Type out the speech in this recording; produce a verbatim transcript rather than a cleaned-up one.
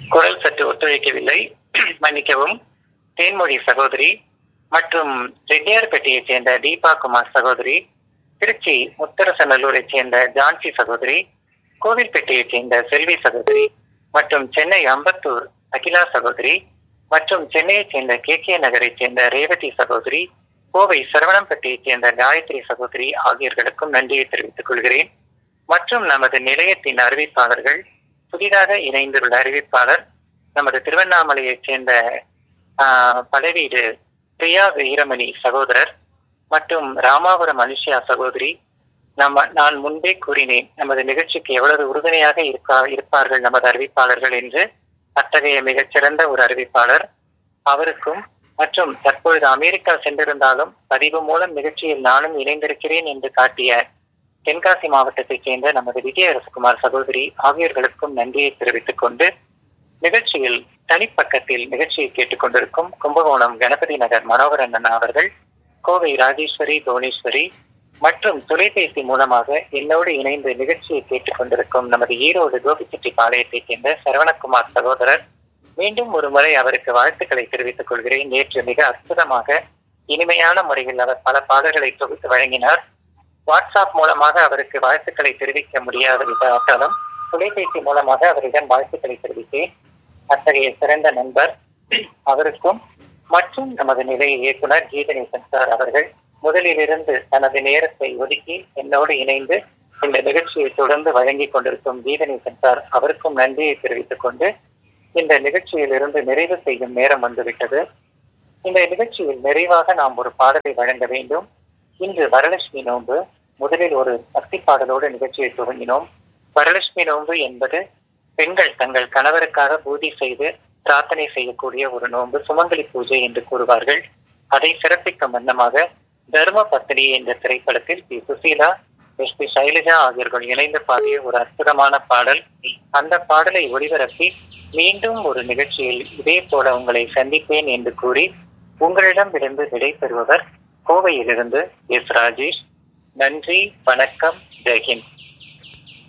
குரல் சற்று ஒத்துழைக்கவில்லை, மன்னிக்கவும். தேன்மொழி சகோதரி மற்றும் ரெட்டியார்பேட்டையைச் சேர்ந்த தீபா குமார் சகோதரி, திருச்சி முத்தரசநல்லூரைச் சேர்ந்த ஜான்சி சகோதரி, கோவில்பேட்டையைச் சேர்ந்த செல்வி சகோதரி மற்றும் சென்னை அம்பத்தூர் அகிலா சகோதரி மற்றும் சென்னையைச் சேர்ந்த கே கே நகரைச் சேர்ந்த ரேவதி சகோதரி, கோவை சரவணம்பேட்டையைச் சேர்ந்த காயத்ரி சகோதரி ஆகியோர்களுக்கும் நன்றியை தெரிவித்துக் கொள்கிறேன். மற்றும் நமது நிலையத்தின் அறிவிப்பாளர்கள், புதிதாக இணைந்துள்ள அறிவிப்பாளர் நமது திருவண்ணாமலையைச் சேர்ந்த ஆஹ் பலவீடு பிரியா வீரமணி சகோதரர் மற்றும் ராமாபுரம் அனுஷியா சகோதரி. நம்ம நான் முன்பே கூறினேன் நமது நிகழ்ச்சிக்கு எவ்வளவு உறுதுணையாக இருக்கா இருப்பார்கள் நமது அறிவிப்பாளர்கள் என்று. அத்தகைய மிகச்சிறந்த ஒரு அறிவிப்பாளர் அவருக்கும், மற்றும் தற்பொழுது அமெரிக்கா சென்றிருந்தாலும் பதிவு மூலம் நிகழ்ச்சியில் நானும் இணைந்திருக்கிறேன் என்று காட்டிய தென்காசி மாவட்டத்தைச் சேர்ந்த நமது விஜயரசகுமார் சகோதரி ஆகியோர்களுக்கும் நன்றியை தெரிவித்துக் கொண்டு, நிகழ்ச்சியில் தனிப்பக்கத்தில் நிகழ்ச்சியை கேட்டுக்கொண்டிருக்கும் கும்பகோணம் கணபதி நகர் மனோகரன் அண்ணா அவர்கள், கோவை ராஜேஸ்வரி புவனேஸ்வரி மற்றும் தொலைபேசி மூலமாக என்னோடு இணைந்து நிகழ்ச்சியை கேட்டுக் கொண்டிருக்கும் நமது ஈரோடு கோபிச்செட்டி பாளையத்தைச் சேர்ந்த சரவணகுமார் சகோதரர், மீண்டும் ஒரு முறை அவருக்கு வாழ்த்துக்களை தெரிவித்துக் கொள்கிறேன். நேற்று மிக அற்புதமாக இனிமையான முறையில் அவர் பல பாடல்களை தொகுத்து வழங்கினார். வாட்ஸ்அப் மூலமாக அவருக்கு வாழ்த்துக்களை தெரிவிக்க முடியாத விட்டாலும் தொலைபேசி மூலமாக அவரிடம் வாழ்த்துக்களை தெரிவித்தேன். அத்தகைய சிறந்த நண்பர் அவருக்கும், மற்றும் நமது நிலைய இயக்குனர் கீதநேசன் சார் அவர்கள் முதலிலிருந்து தனது நேரத்தை ஒதுக்கி என்னோடு இணைந்து இந்த நிகழ்ச்சியை தொடர்ந்து வழங்கி கொண்டிருக்கும் கீதநேசன் சார் அவருக்கும் நன்றியை தெரிவித்துக் கொண்டு, இந்த நிகழ்ச்சியில் இருந்து நிறைவு செய்யும் நேரம் வந்துவிட்டது. இந்த நிகழ்ச்சியில் நிறைவாக நாம் ஒரு பாடலை வழங்க வேண்டும். இன்று வரலட்சுமி நோன்பு. முதலில் ஒரு பக்தி பாடலோடு நிகழ்ச்சியை துவங்கினோம். வரலட்சுமி நோன்பு என்பது பெண்கள் தங்கள் கணவருக்காக பூஜை செய்து பிரார்த்தனை செய்யக்கூடிய ஒரு நோன்பு, சுமங்கலி பூஜை என்று கூறுவார்கள். அதை சிறப்பிக்கும் வண்ணமாக தர்ம பத்தினி என்ற திரைப்படத்தில் B Susheela, S B Shailaja ஆகியோர்கள் இணைந்து பாடிய ஒரு அற்புதமான பாடல். அந்த பாடலை ஒளிபரப்பி மீண்டும் ஒரு நிகழ்ச்சியில் இதே போல உங்களை சந்திப்பேன் என்று கூறி உங்களிடம் இருந்து விடை பெறுபவர் கோவையிலிருந்து எஸ் ராஜேஷ். நன்றி, வணக்கம், ஜெய்ஹிந்த்.